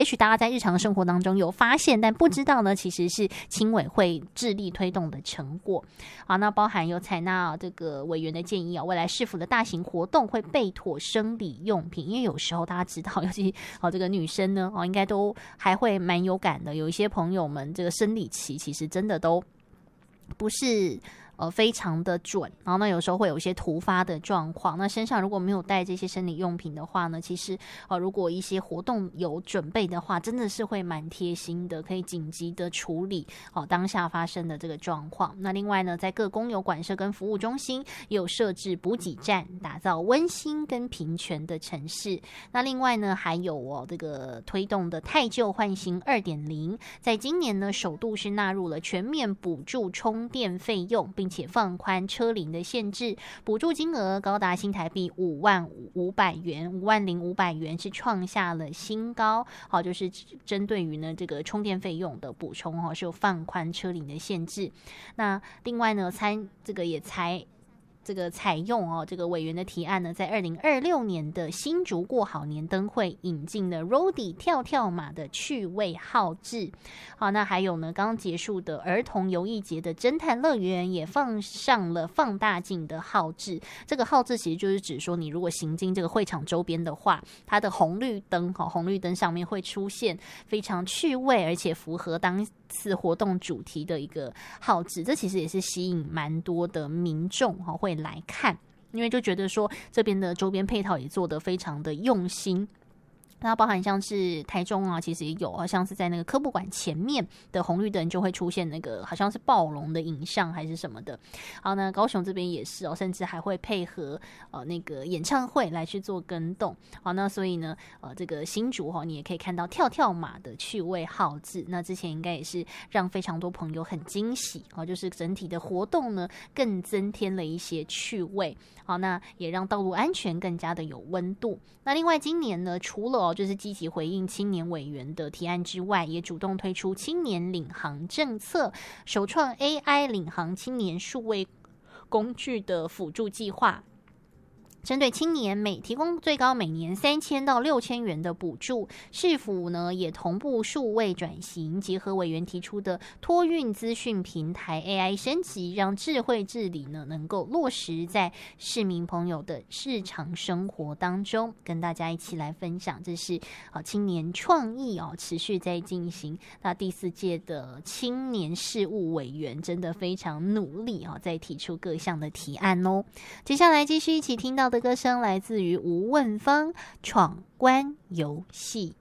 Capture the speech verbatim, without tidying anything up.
也许大家在日常生活当中有发现，但不知道呢，其实是青委会致力推动的成果。好，那包含有采纳这个委员的建议啊，未来市府的大型活动会备妥生理用品，因为有时候大家知道，尤其哦这个女生呢哦，应该都还会蛮有感的。有一些朋友们这个生理期其实真的都不是。呃，非常的准，然后呢，有时候会有一些突发的状况。那身上如果没有带这些生理用品的话呢，其实呃，如果一些活动有准备的话，真的是会蛮贴心的，可以紧急的处理哦、呃、当下发生的这个状况。那另外呢，在各公有馆舍跟服务中心也有设置补给站，打造温馨跟平权的城市。那另外呢，还有哦这个推动的汰旧换新 二点零， 在今年呢，首度是纳入了全面补助充电费用，并且放宽车龄的限制，补助金额高达新台币五万五百元，五万零五百元是创下了新高。好，就是针对于呢这个充电费用的补充哈，是有放宽车龄的限制。那另外呢，参这个也才。这个采用哦，这个委员的提案呢，在二零二六年的新竹过好年灯会引进了 Roadie 跳跳马的趣味号志。好，那还有呢，刚刚结束的儿童游艺节的侦探乐园也放上了放大镜的号志。这个号志其实就是指说，你如果行经这个会场周边的话，它的红绿灯哈，红绿灯上面会出现非常趣味而且符合当次活动主题的一个号志。这其实也是吸引蛮多的民众哈会来看，因为就觉得说这边的周边配套也做得非常的用心。那包含像是台中啊，其实也有啊，像是在那个科博馆前面的红绿灯就会出现那个好像是暴龙的影像还是什么的。好，那高雄这边也是哦，甚至还会配合呃那个演唱会来去做跟动。好，那所以呢，呃这个新竹哈、哦，你也可以看到跳跳马的趣味号志。那之前应该也是让非常多朋友很惊喜哦，就是整体的活动呢更增添了一些趣味。好，那也让道路安全更加的有温度。那另外今年呢，除了、哦、就是积极回应青年委员的提案之外，也主动推出青年领航政策，首创 A I 领航青年数位工具的辅助计划。针对青年每提供最高每年三千到六千元的补助，市府呢也同步数位转型，结合委员提出的托运资讯平台 A I 升级，让智慧治理呢能够落实在市民朋友的日常生活当中，跟大家一起来分享。这是啊青年创意哦持续在进行。那第四届的青年事务委员真的非常努力啊，在提出各项的提案哦。接下来继续一起听到的歌声来自于吴汶芳《闯关游戏》。